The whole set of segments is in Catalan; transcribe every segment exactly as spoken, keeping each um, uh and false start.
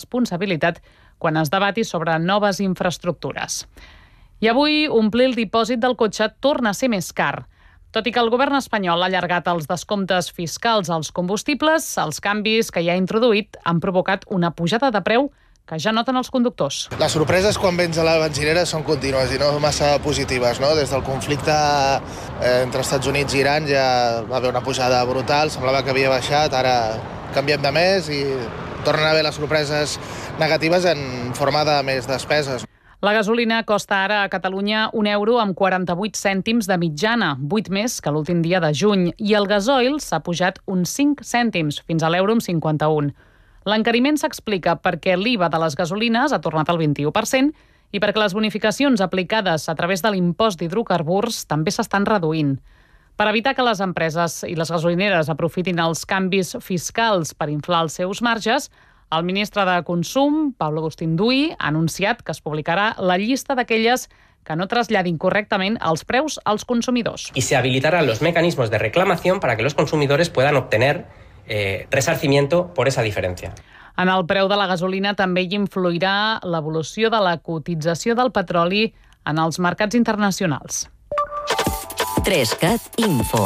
responsabilitat quan es debati sobre noves infraestructures. I avui omplir el dipòsit del cotxe torna a ser més car. Tot i que el govern espanyol ha allargat els descomptes fiscals als combustibles, els canvis que hi ha introduït han provocat una pujada de preu que ja noten els conductors. Les sorpreses quan vens a la benzinera són contínues i no massa positives, no? Des del conflicte eh, entre Estats Units i Iran ja va haver una pujada brutal, semblava que havia baixat, ara canviem de mes i tornen a haver les sorpreses negatives en forma de més despeses. La gasolina costa ara a Catalunya un euro amb quaranta-vuit cèntims de mitjana, vuit més que l'últim dia de juny, i el gasoil s'ha pujat uns cinc cèntims, fins a l'euro amb cinquanta-un. L'encariment s'explica perquè l'I V A de les gasolines ha tornat al vint-i-u per cent i perquè les bonificacions aplicades a través de l'impost d'hidrocarburs també s'estan reduint. Per evitar que les empreses i les gasolineres aprofitin els canvis fiscals per inflar els seus marges, el ministre de Consum, Pablo Agustín Duy, ha anunciat que es publicarà la llista d'aquelles que no traslladin correctament els preus als consumidors. Y se habilitarán los mecanismos de reclamación para que los consumidores puedan obtener eh, resarcimiento por esa diferencia. En el preu de la gasolina també hi influirà l'evolució de la cotització del petroli en els mercats internacionals. Trescat Info.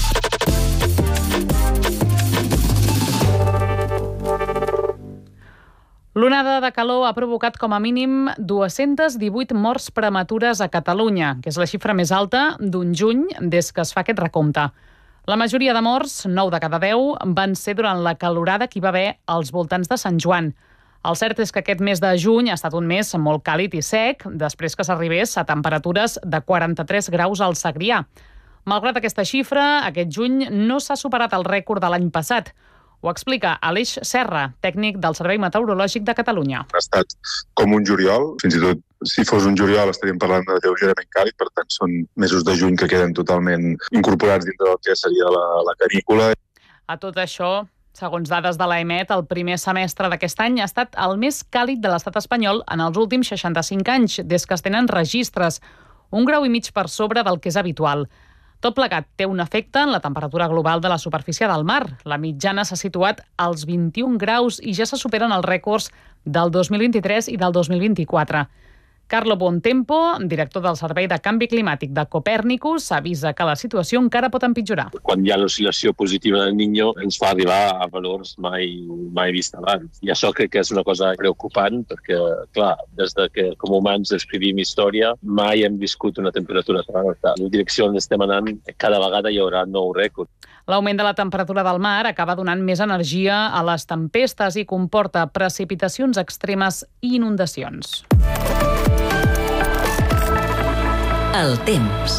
L'onada de calor ha provocat com a mínim dues-centes divuit morts prematures a Catalunya, que és la xifra més alta d'un juny des que es fa aquest recompte. La majoria de morts, nou de cada deu, van ser durant la calorada que hi va haver als voltants de Sant Joan. El cert és que aquest mes de juny ha estat un mes molt càlid i sec, després que s'arribés a temperatures de quaranta-tres graus al Segrià. Malgrat aquesta xifra, aquest juny no s'ha superat el rècord de l'any passat. Ho explica Aleix Serra, tècnic del Servei Meteorològic de Catalunya. Ha estat com un juliol, fins i tot si fos un juliol estaríem parlant de lleugerament càlid, per tant són mesos de juny que queden totalment incorporats dintre del que seria la, la canícula. A tot això, segons dades de l'EMET, el primer semestre d'aquest any ha estat el més càlid de l'estat espanyol en els últims seixanta-cinc anys, des que es tenen registres, un grau i mig per sobre del que és habitual. Tot plegat té un efecte en la temperatura global de la superfície del mar. La mitjana s'ha situat als vint-i-un graus i ja se superen els rècords del dos mil vint-i-tres i del dos mil vint-i-quatre. Carlo Bontempo, director del Servei de Canvi Climàtic de Copèrnicus, avisa que la situació encara pot empitjorar. Quan hi ha l'oscil·lació positiva del Niño ens fa arribar a valors mai, mai vist abans. I això crec que és una cosa preocupant perquè, clar, des de que com humans escrivim història mai hem viscut una temperatura tan alta. La direcció on estem anant, cada vegada hi haurà nou rècord. L'augment de la temperatura del mar acaba donant més energia a les tempestes i comporta precipitacions extremes i inundacions. El temps.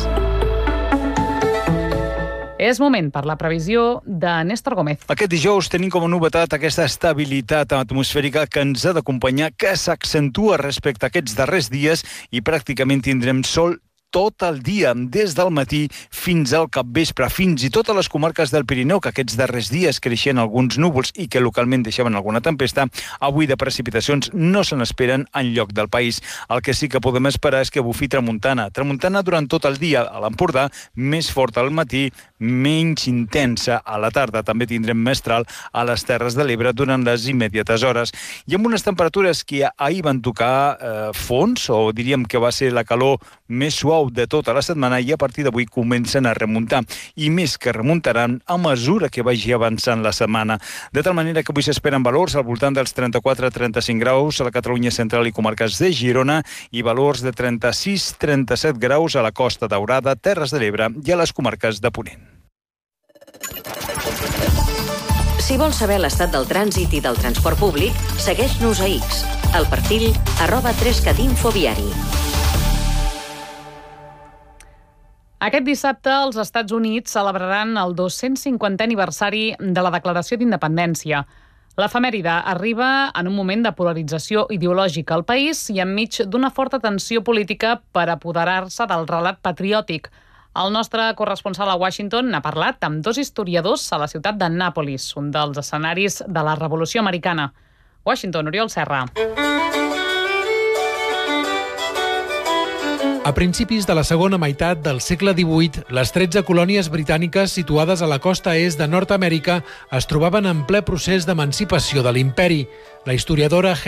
És moment per la previsió de Néstor Gómez. Aquest dijous tenim com a novetat aquesta estabilitat atmosfèrica que ens ha d'acompanyar, que s'accentua respecte a aquests darrers dies i pràcticament tindrem sol tot el dia, des del matí fins al capvespre, fins i tot a les comarques del Pirineu, que aquests darrers dies creixien alguns núvols i que localment deixaven alguna tempesta, avui de precipitacions no se n'esperen enlloc del país. El que sí que podem esperar és que bufi tramuntana. Tramuntana durant tot el dia a l'Empordà, més forta al matí, menys intensa a la tarda. També tindrem mestral a les Terres de l'Ebre durant les immediates hores. I amb unes temperatures que ahir van tocar eh, fons, o diríem que va ser la calor més suau de tota la setmana, i a partir d'avui comencen a remuntar, i més que remuntaran a mesura que vagi avançant la setmana. De tal manera que avui s'esperen valors al voltant dels trenta-quatre a trenta-cinc graus a la Catalunya central i comarques de Girona i valors de trenta-sis a trenta-set graus a la Costa Daurada, Terres de l'Ebre i a les comarques de Ponent. Si vols saber l'estat del trànsit i del transport públic, segueix-nos a X, al perfil arroba trescatinfoviari. Aquest dissabte els Estats Units celebraran el dos-cents cinquantè aniversari de la Declaració d'Independència. L'efemèride arriba en un moment de polarització ideològica al país i enmig d'una forta tensió política per apoderar-se del relat patriòtic. El nostre corresponsal a Washington n'ha parlat amb dos historiadors a la ciutat d'Annapolis, un dels escenaris de la Revolució Americana. Washington, Oriol Serra. A principis de la segona meitat del segle divuit, les tretze colònies britàniques situades a la costa est de Nord-Amèrica es trobaven en ple procés d'emancipació de l'imperi. La historiadora